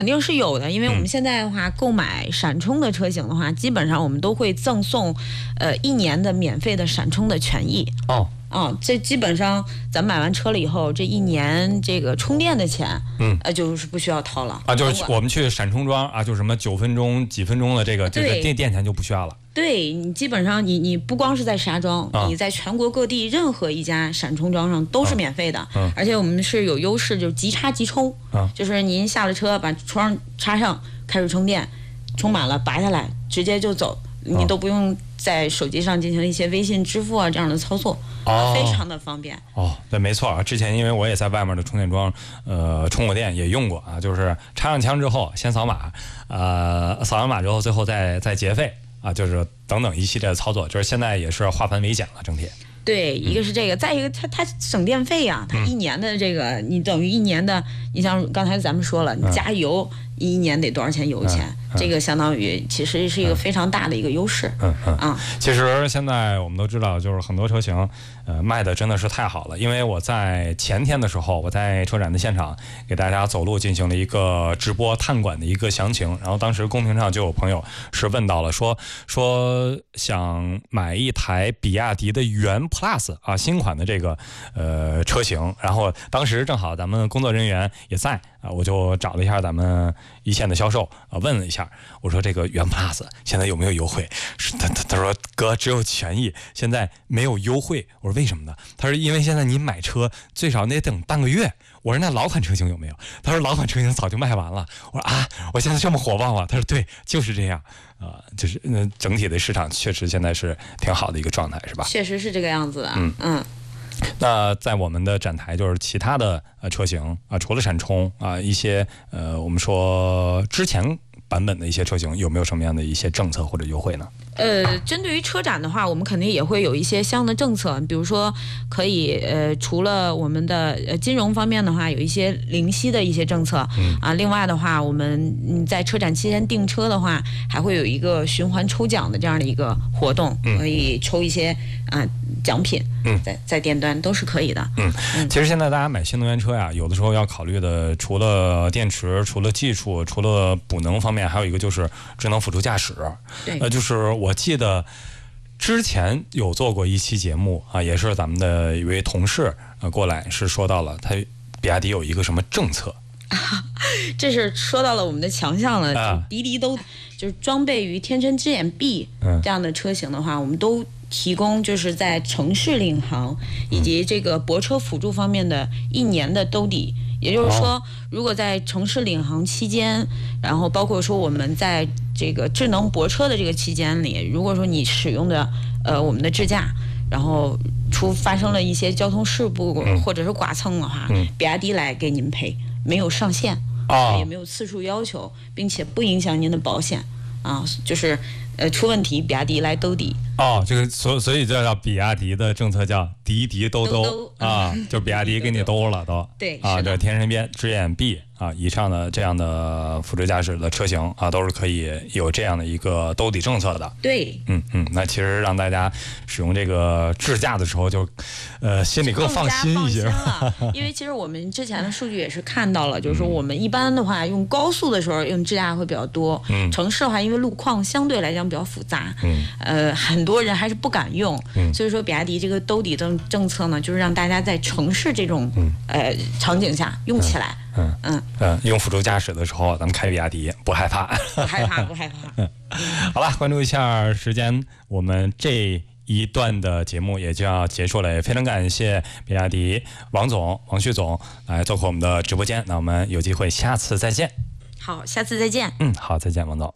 肯定是有的，因为我们现在的话，购买闪充的车型的话，基本上我们都会赠送1年的免费的闪充的权益。这基本上咱买完车了以后，这1年这个充电的钱，就是不需要掏了啊。 就是我们去闪充桩啊，就什么9分钟、几分钟的这个电钱就不需要了。 对，你基本上你不光是在石家庄，你在全国各地任何一家闪充桩上都是免费的，而且我们是有优势，就是即插即充，就是您下了车把窗插上，开始充电，充满了拔下来直接就走，你都不用在手机上进行一些微信支付啊这样的操作，非常的方便。 对，没错啊。之前因为我也在外面的充电桩，充过电，也用过啊，就是插上枪之后先扫码，扫完码之后最后再结费啊，就是等等一系列的操作，就是现在也是化繁为简了，整体。 对，一个是这个，再一个它省电费呀，它1年的这个你等于1年的，你像刚才咱们说了，你加油1年得多少钱油钱，这个相当于其实是一个非常大的一个优势。 其实现在我们都知道，就是很多车型，卖的真的是太好了。因为我在前天的时候，我在车展的现场给大家走路进行了一个直播探馆的一个详情，然后当时公屏上就有朋友是问到了，说想买一台比亚迪的元 Plus 啊，新款的这个车型，然后当时正好咱们工作人员也在啊，我就找了一下咱们一线的销售啊，问了一下，我说这个元 Plus 现在有没有优惠？他说哥只有权益，现在没有优惠。我说为什么呢？他说因为现在你买车最少得等半个月。我说那老款车型有没有？他说老款车型早就卖完了。我说啊，我现在这么火爆了？他说对，就是这样就是整体的市场确实现在是挺好的一个状态，是吧？ 确实是这个样子的。 那在我们的展台，就是其他的车型啊，除了闪充啊，一些我们说之前版本的一些车型，有没有什么样的一些政策或者优惠呢？ 针对于车展的话，我们肯定也会有一些相应的政策，比如说可以除了我们的金融方面的话，有一些零息的一些政策另外的话，我们在车展期间订车的话，还会有一个循环抽奖的这样的一个活动，可以抽一些奖品，在店端都是可以的。 其实现在大家买新能源车呀，有的时候要考虑的，除了电池，除了技术，除了补能方面，还有一个就是智能辅助驾驶。就是我记得之前有做过一期节目啊，也是咱们的一位同事过来是说到了，他比亚迪有一个什么政策。 这是说到了我们的强项了，滴滴都就是装备于天琛之眼 B 这样的车型的话，我们都提供就是在城市领航以及这个泊车辅助方面的1年的兜底。也就是说，如果在城市领航期间，然后包括说我们在这个智能泊车的这个期间里，如果说你使用的我们的智驾，然后发生了一些交通事故或者是剐蹭的话，比亚迪来给您赔，没有上限也没有次数要求，并且不影响您的保险就是出问题比亚迪来兜底。 这个所以这叫比亚迪的政策叫滴滴兜兜就比亚迪给你兜了都。 对这天琛边之眼 B 以上的这样的辅助驾驶的车型都是可以有这样的一个兜底政策的。 对， 那其实让大家使用这个智驾的时候就心里更放心一些了。因为其实我们之前的数据也是看到了，就是说我们一般的话用高速的时候用智驾会比较多，城市的话因为路况相对来讲比较复杂，很多人还是不敢用，所以说比亚迪这个兜底政策呢，就是让大家在城市这种场景下用起来。 用辅助驾驶的时候，咱们开比亚迪不害怕， 不害怕。 好了，关注一下时间，我们这一段的节目也就要结束了，也非常感谢比亚迪王旭总来做客我们的直播间。那我们有机会下次再见。 好，下次再见。 好，再见，王总。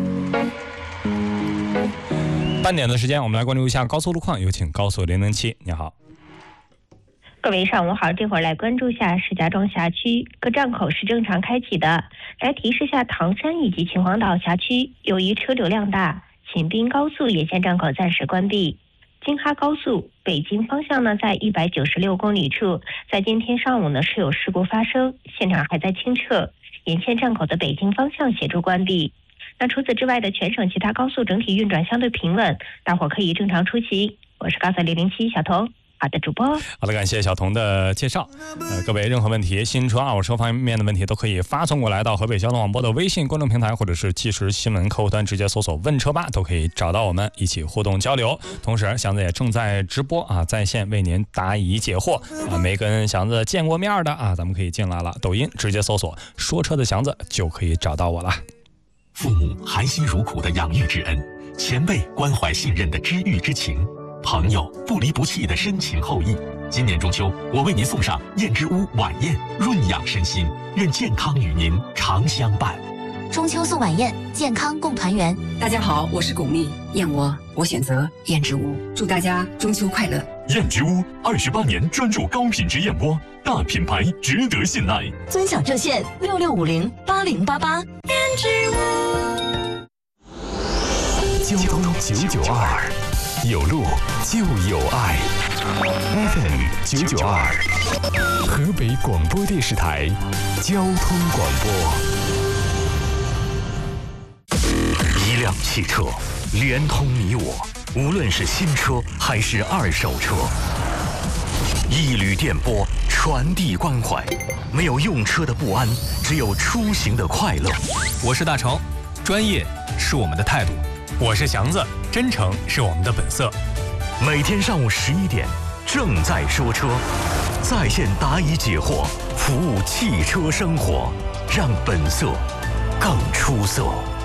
半点的时间，我们来关注一下高速路况，有请高速007。你好。 各位上午好，这会儿来关注一下石家庄辖区各站口是正常开启的。来提示下唐山以及秦皇岛辖区，由于车流量大，秦滨高速沿线站口暂时关闭。京哈高速北京方向呢，在196公里处，在今天上午呢是有事故发生，现场还在清撤，沿线站口的北京方向协助关闭。那除此之外的全省其他高速整体运转相对平稳，大伙可以正常出行。我是高速007小童。 好的，主播。 好的，感谢小童的介绍。各位任何问题，新车、二手车方面的问题都可以发送过来到河北交通广播的微信公众平台，或者是即时新闻客户端直接搜索“问车吧”，都可以找到我们，一起互动交流。同时，祥子也正在直播在线为您答疑解惑没跟祥子见过面的咱们可以进来了，抖音直接搜索“说车的祥子”就可以找到我了。 父母含辛茹苦的养育之恩，前辈关怀信任的知遇之情，朋友不离不弃的深情厚谊。今年中秋，我为您送上燕之屋晚宴，润养身心，愿健康与您常相伴。 中秋送晚宴，健康共团圆。 大家好，我是巩俐，燕窝我选择燕之屋，祝大家中秋快乐。 燕之屋28年专注高品质燕窝，大品牌值得信赖。 尊享热线66508088。燕之屋。 交通992，有路就有爱。FM 992，河北广播电视台交通广播。一辆汽车连通你我，无论是新车还是二手车。一缕电波传递关怀，没有用车的不安，只有出行的快乐。 我是大成，专业是我们的态度。 我是祥子，真诚是我们的本色。 每天上午11点，正在说车，在线答疑解惑，服务汽车生活，让本色更出色。